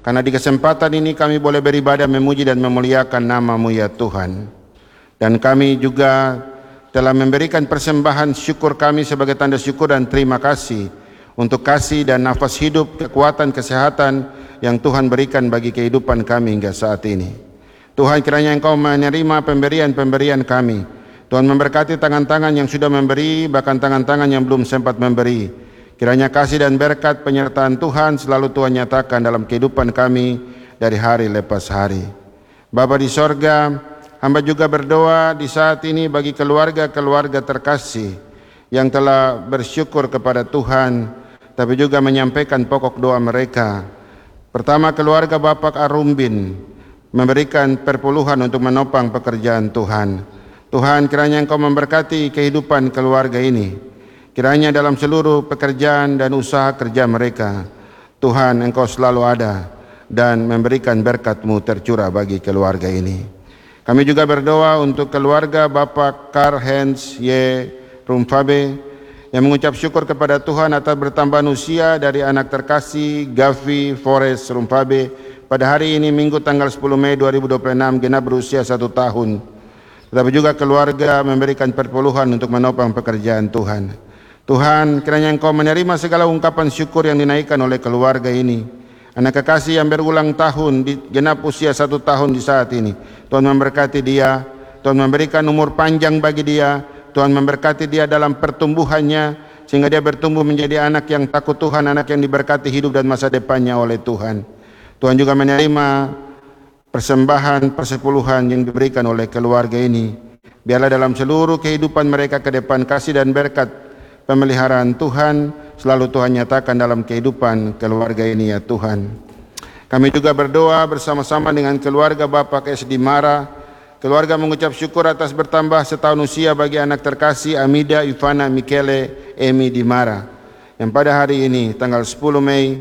Karena di kesempatan ini kami boleh beribadah memuji dan memuliakan nama-Mu ya Tuhan. Dan kami juga telah memberikan persembahan syukur kami sebagai tanda syukur dan terima kasih untuk kasih dan nafas hidup, kekuatan, kesehatan yang Tuhan berikan bagi kehidupan kami hingga saat ini. Tuhan, kiranya Engkau menerima pemberian-pemberian kami. Tuhan memberkati tangan-tangan yang sudah memberi, bahkan tangan-tangan yang belum sempat memberi. Kiranya kasih dan berkat penyertaan Tuhan selalu Tuhan nyatakan dalam kehidupan kami dari hari lepas hari. Bapa di sorga, hamba juga berdoa di saat ini bagi keluarga-keluarga terkasih yang telah bersyukur kepada Tuhan, tapi juga menyampaikan pokok doa mereka. Pertama, keluarga Bapak Arumbin memberikan perpuluhan untuk menopang pekerjaan Tuhan. Tuhan, kiranya Engkau memberkati kehidupan keluarga ini. Kiranya dalam seluruh pekerjaan dan usaha kerja mereka, Tuhan Engkau selalu ada dan memberikan berkat-Mu tercurah bagi keluarga ini. Kami juga berdoa untuk keluarga Bapak Karl-Heinz Y. Rumfabe yang mengucap syukur kepada Tuhan atas bertambah usia dari anak terkasih Gavi Forest Rumfabe pada hari ini Minggu tanggal 10 Mei 2026 genap berusia 1 tahun. Tetapi juga keluarga memberikan perpuluhan untuk menopang pekerjaan Tuhan. Tuhan, kiranya Engkau menerima segala ungkapan syukur yang dinaikkan oleh keluarga ini. Anak kekasih yang berulang tahun, genap usia 1 tahun di saat ini. Tuhan memberkati dia, Tuhan memberikan umur panjang bagi dia, Tuhan memberkati dia dalam pertumbuhannya, sehingga dia bertumbuh menjadi anak yang takut Tuhan, anak yang diberkati hidup dan masa depannya oleh Tuhan. Tuhan juga menerima persembahan, persepuluhan yang diberikan oleh keluarga ini. Biarlah dalam seluruh kehidupan mereka ke depan kasih dan berkat pemeliharaan Tuhan selalu Tuhan nyatakan dalam kehidupan keluarga ini ya Tuhan. Kami juga berdoa bersama-sama dengan keluarga Bapak S. Dimara. Keluarga mengucap syukur atas bertambah setahun usia bagi anak terkasih Amida Ivana Michele Emi Dimara yang pada hari ini tanggal 10 Mei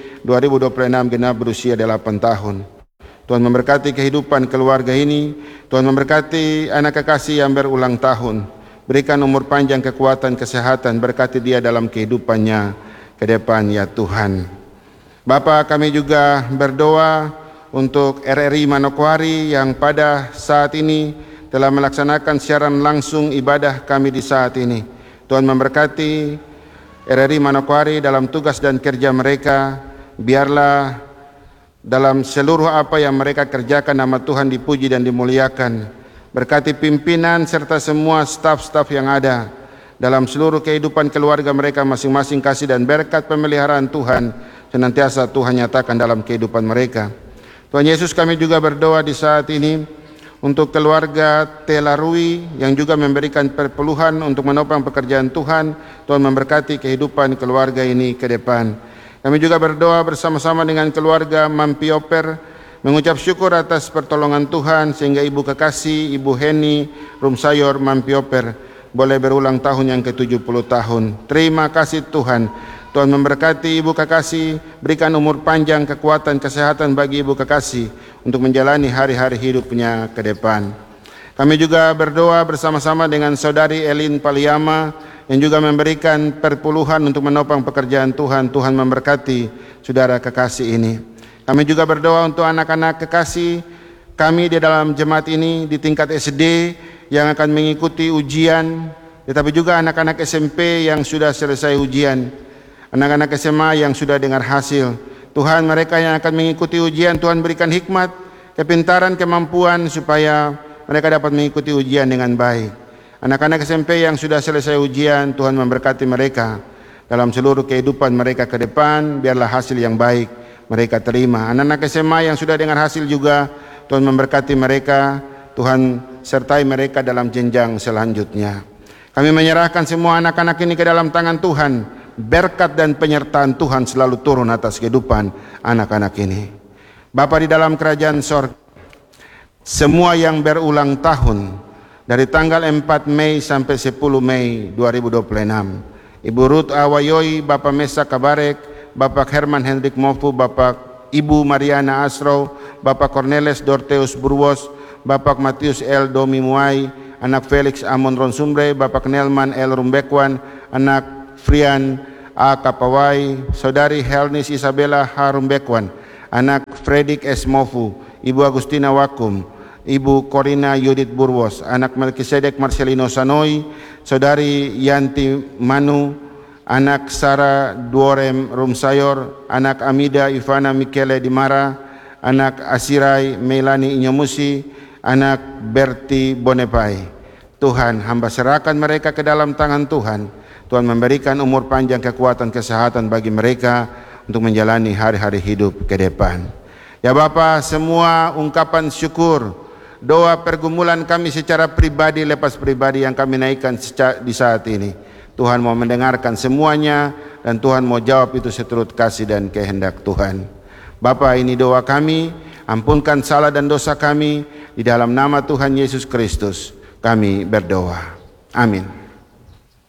2026 genap berusia 8 tahun. Tuhan memberkati kehidupan keluarga ini. Tuhan memberkati anak kekasih yang berulang tahun. Berikan umur panjang, kekuatan, kesehatan, berkati dia dalam kehidupannya ke depan ya Tuhan. Bapa, kami juga berdoa untuk RRI Manokwari yang pada saat ini telah melaksanakan siaran langsung ibadah kami di saat ini. Tuhan memberkati RRI Manokwari dalam tugas dan kerja mereka. Biarlah dalam seluruh apa yang mereka kerjakan nama Tuhan dipuji dan dimuliakan. Berkati pimpinan serta semua staf-staf yang ada dalam seluruh kehidupan keluarga mereka masing-masing, kasih dan berkat pemeliharaan Tuhan senantiasa Tuhan nyatakan dalam kehidupan mereka. Tuhan Yesus, kami juga berdoa di saat ini untuk keluarga Telarui yang juga memberikan perpuluhan untuk menopang pekerjaan Tuhan. Tuhan memberkati kehidupan keluarga ini ke depan. Kami juga berdoa bersama-sama dengan keluarga Mampioper, mengucap syukur atas pertolongan Tuhan sehingga Ibu kekasih Ibu Heni Rumsayor Mampioper boleh berulang tahun yang ke-70 tahun. Terima kasih Tuhan. Tuhan memberkati Ibu kekasih, berikan umur panjang, kekuatan, kesehatan bagi Ibu kekasih untuk menjalani hari-hari hidupnya ke depan. Kami juga berdoa bersama-sama dengan Saudari Elin Paliama yang juga memberikan perpuluhan untuk menopang pekerjaan Tuhan. Tuhan memberkati saudara kekasih ini. Kami juga berdoa untuk anak-anak kekasih kami di dalam jemaat ini di tingkat SD yang akan mengikuti ujian, tetapi juga anak-anak SMP yang sudah selesai ujian, anak-anak SMA yang sudah dengar hasil. Tuhan, mereka yang akan mengikuti ujian, Tuhan berikan hikmat, kepintaran, kemampuan supaya mereka dapat mengikuti ujian dengan baik. Anak-anak SMP yang sudah selesai ujian, Tuhan memberkati mereka dalam seluruh kehidupan mereka ke depan, biarlah hasil yang baik mereka terima. Anak-anak SMA yang sudah dengar hasil juga, Tuhan memberkati mereka, Tuhan sertai mereka dalam jenjang selanjutnya. Kami menyerahkan semua anak-anak ini ke dalam tangan Tuhan. Berkat dan penyertaan Tuhan selalu turun atas kehidupan anak-anak ini. Bapa di dalam kerajaan sorga, semua yang berulang tahun dari tanggal 4 Mei sampai 10 Mei 2026, Ibu Ruth Awayoi, Bapak Mesa Kabarek, Bapak Herman Hendrik Mofu, Bapak Ibu Mariana Asro, Bapak Cornelis Dorteus Burwos, Bapak Matius L. Domi Muai, anak Felix Amon Ronsumbre, Bapak Nelman L. Rumbekwan, anak Frian A. Kapawai, Saudari Helnis Isabella H. Rumbekwan, anak Fredik S. Mofu, Ibu Agustina Wakum, Ibu Corina Yudit Burwos, anak Melkisedek Marcelino Sanoi, Saudari Yanti Manu, anak Sara Duorem Rumsayor, anak Amida Ivana Mikele Dimara, anak Asirai Melani Inyomusi, anak Berti Bonepai. Tuhan, hamba serahkan mereka ke dalam tangan Tuhan. Tuhan memberikan umur panjang, kekuatan, kesehatan bagi mereka untuk menjalani hari-hari hidup ke depan. Ya Bapa, semua ungkapan syukur, doa pergumulan kami secara pribadi, lepas pribadi yang kami naikkan di saat ini, Tuhan mau mendengarkan semuanya dan Tuhan mau jawab itu seturut kasih dan kehendak Tuhan. Bapa, ini doa kami, ampunkan salah dan dosa kami, di dalam nama Tuhan Yesus Kristus kami berdoa. Amin.